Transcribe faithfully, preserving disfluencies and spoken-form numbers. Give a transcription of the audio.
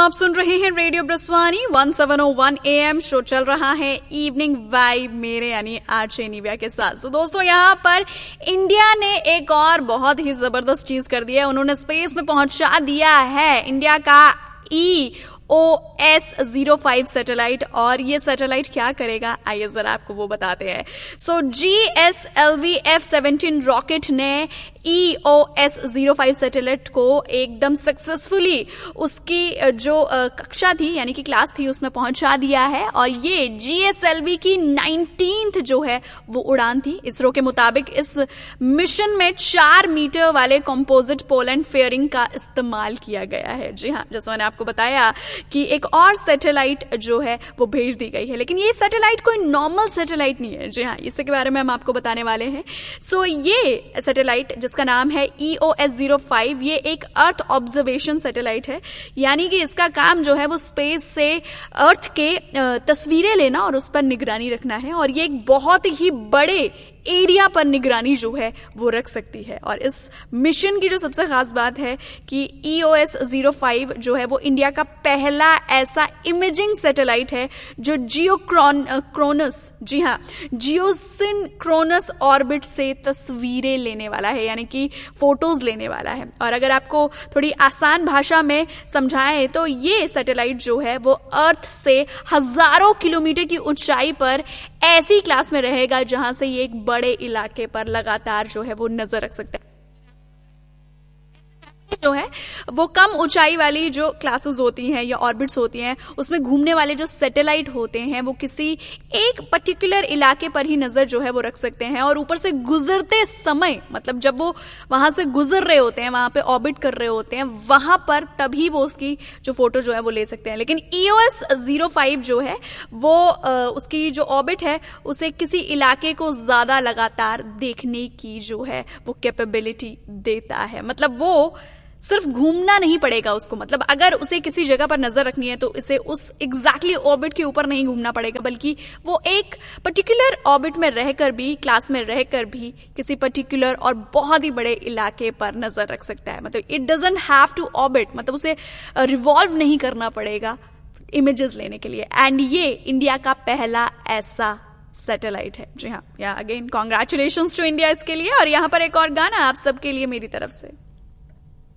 आप सुन रहे हैं radio ब्रस्वानी seventeen O one A M. Show चल रहा है इवनिंग वाइब मेरे यानी आरजे निव्या के साथ। सो दोस्तों, यहाँ पर इंडिया ने एक और बहुत ही जबरदस्त चीज कर दी है। उन्होंने स्पेस में पहुंचा दिया है इंडिया का ई O S zero five satellite. और ये सैटेलाइट क्या करेगा, आइए जरा आपको वो बताते हैं। सो G S L V F seventeen rocket ने ई O S zero five satellite को एकदम सक्सेसफुली उसकी जो कक्षा थी यानी कि क्लास थी उसमें पहुंचा दिया है। और ये जी एस एल वी की नाइनटीन्थ जो है वो उड़ान थी। इसरो के मुताबिक इस मिशन में चार मीटर वाले कंपोजिट पोलैंड फेयरिंग का इस्तेमाल किया गया है। जी हाँ, जैसे मैंने आपको बताया कि एक और सैटेलाइट जो है वो भेज दी गई है, लेकिन ये सैटेलाइट कोई नॉर्मल सैटेलाइट नहीं है। जी हाँ, इसके बारे में हम आपको बताने वाले हैं। सो ये सैटेलाइट जिसका नाम है ई ओ एस ज़ीरो फाइव, ये एक अर्थ ऑब्जर्वेशन सैटेलाइट है, यानी कि इसका काम जो है वो स्पेस से अर्थ के तस्वीरें लेना और उस पर निगरानी रखना है। और ये एक बहुत ही बड़े एरिया पर निगरानी जो है वो रख सकती है। और इस मिशन की जो सबसे खास बात है कि ई ओ एस ज़ीरो फाइव जो है वो इंडिया का पहला ऐसा इमेजिंग सैटेलाइट है जो जियोक्रोनस जी हाँ जियोसिनक्रोनस ऑर्बिट से तस्वीरें लेने वाला है, यानी कि फोटोज लेने वाला है। और अगर आपको थोड़ी आसान भाषा में समझाएं तो ये सैटेलाइट जो है वो अर्थ से हजारों किलोमीटर की ऊंचाई पर ऐसी क्लास में रहेगा जहां से ये एक बड़े इलाके पर लगातार जो है वो नजर रख सकता है। जो है वो कम ऊंचाई वाली जो क्लासेस होती हैं या ऑर्बिट्स होती हैं उसमें घूमने वाले जो सैटेलाइट होते हैं वो किसी एक पर्टिकुलर इलाके पर ही नजर जो है वो रख सकते हैं। और ऊपर से गुजरते समय, मतलब जब वो वहां से गुजर रहे होते हैं, वहां पे ऑर्बिट कर रहे होते हैं, वहां पर तभी वो उसकी जो फोटो जो है वो ले सकते हैं। लेकिन ई ओ एस ज़ीरो फाइव जो है वो आ, उसकी जो ऑर्बिट है उसे किसी इलाके को ज्यादा लगातार देखने की जो है वो कैपेबिलिटी देता है। मतलब वो सिर्फ घूमना नहीं पड़ेगा उसको, मतलब अगर उसे किसी जगह पर नजर रखनी है तो इसे उस एग्जैक्टली ऑर्बिट के ऊपर नहीं घूमना पड़ेगा, बल्कि वो एक पर्टिकुलर ऑर्बिट में रहकर भी, क्लास में रहकर भी किसी पर्टिकुलर और बहुत ही बड़े इलाके पर नजर रख सकता है। मतलब it doesn't have to orbit, मतलब उसे रिवॉल्व नहीं करना पड़ेगा इमेजेस लेने के लिए। एंड ये इंडिया का पहला ऐसा सैटेलाइट है। जी हाँ, या अगेन कॉन्ग्रेचुलेशंस टू इंडिया इसके लिए। और यहाँ पर एक और गाना आप सबके लिए मेरी तरफ से।